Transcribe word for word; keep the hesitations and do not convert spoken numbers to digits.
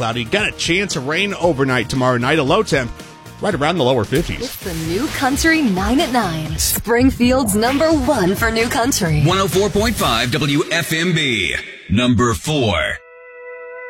cloudy. Got a chance of rain overnight tomorrow night. A low temp right around the lower fifties. It's the New Country nine at nine. Springfield's number one for New Country. one oh four point five W F M B. Number four.